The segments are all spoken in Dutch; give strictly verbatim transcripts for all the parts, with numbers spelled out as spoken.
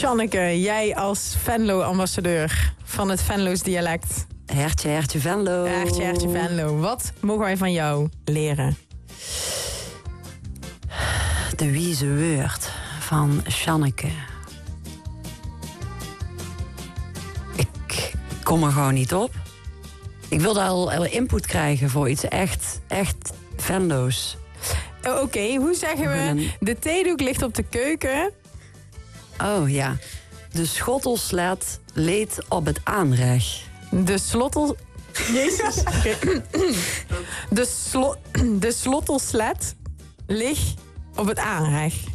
Sjanneke, jij als Venlo-ambassadeur van het Venlo's dialect. Hertje, hertje, Venlo. Hertje, hertje, Venlo. Wat mogen wij van jou leren? De wieze woord van Sjanneke. Ik kom er gewoon niet op. Ik wilde al, al input krijgen voor iets echt, echt Venlo's. Oké, okay, hoe zeggen we? De theedoek ligt op de keuken. Oh ja. De schottelslet leed op het aanrecht. De slottel... Jezus. Okay. De, slo... de slottelslet ligt op het aanrecht.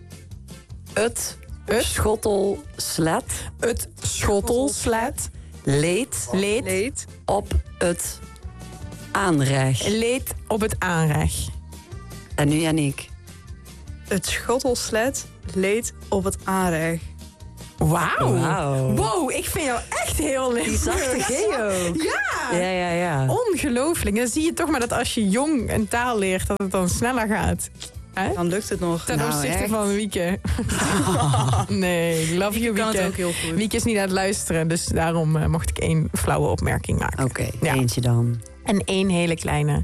Het, het schottelslet... Het schottelslet... Leed, leed, leed op het aanrecht. Leed op het aanrecht. En nu Yannick. Het schottelslet leed op het aanrecht. Wauw. Wow. Wow, ik vind jou echt heel lief. Die zachte Geo. Ja. Ja, ja, ja. Ongelooflijk. Dan zie je toch maar dat als je jong een taal leert, dat het dan sneller gaat. He? Dan lukt het nog. Ten nou, opzichte echt? van Wieke. Nee, love you, kan Wieke. het ook heel goed. Wieke is niet aan het luisteren, dus daarom uh, mocht ik één flauwe opmerking maken. Oké, okay, ja. Eentje dan. En één hele kleine.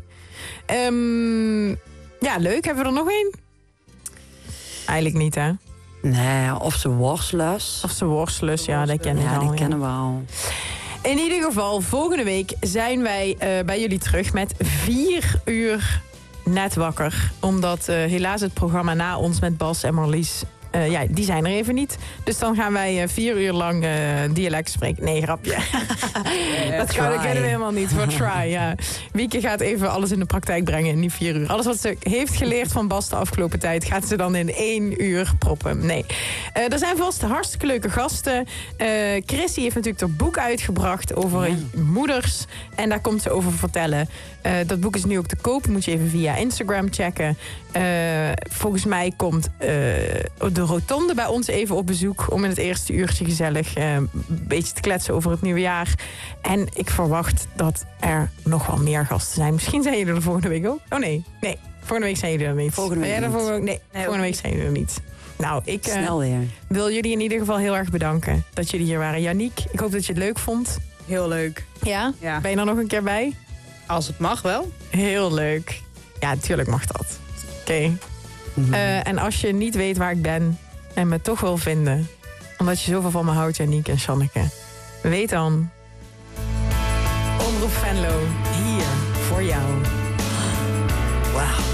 Um, ja, leuk. Hebben we er nog één? Eigenlijk niet, hè? Nee, of ze worstlus. Of ze worstlus, ja, dat kennen we ja, al. die Ja. kennen we al. In ieder geval, volgende week zijn wij uh, bij jullie terug met vier uur net wakker. Omdat uh, helaas het programma na ons met Bas en Marlies... Uh, ja, die zijn er even niet. Dus dan gaan wij uh, vier uur lang uh, dialect spreken. Nee, grapje. Yeah, dat gaan, kennen we helemaal niet. Voor try, ja. Wieke gaat even alles in de praktijk brengen in die vier uur. Alles wat ze heeft geleerd van Bas de afgelopen tijd... gaat ze dan in één uur proppen. Nee. Uh, er zijn vast hartstikke leuke gasten. Uh, Chrissy heeft natuurlijk haar boek uitgebracht over ja. moeders. En daar komt ze over vertellen. Uh, dat boek is nu ook te koop. Moet je even via Instagram checken. Uh, volgens mij komt uh, de Rotonde bij ons even op bezoek... om in het eerste uurtje gezellig uh, een beetje te kletsen over het nieuwe jaar. En ik verwacht dat er nog wel meer gasten zijn. Misschien zijn jullie er volgende week ook. Oh nee, nee. Volgende week zijn jullie er niet. Volgende week ben jij er volgende... Nee, nee, volgende week zijn jullie er niet. Nou, ik uh, Snel weer. wil jullie in ieder geval heel erg bedanken dat jullie hier waren. Yannick, ik hoop dat je het leuk vond. Heel leuk. Ja? Ja. Ben je er nog een keer bij? Als het mag wel. Heel leuk. Ja, natuurlijk mag dat. Oké. Okay. Mm-hmm. Uh, en als je niet weet waar ik ben en me toch wil vinden... omdat je zoveel van me houdt, Yannick en Sjanneke... weet dan... Omroep Venlo, hier voor jou. Wauw.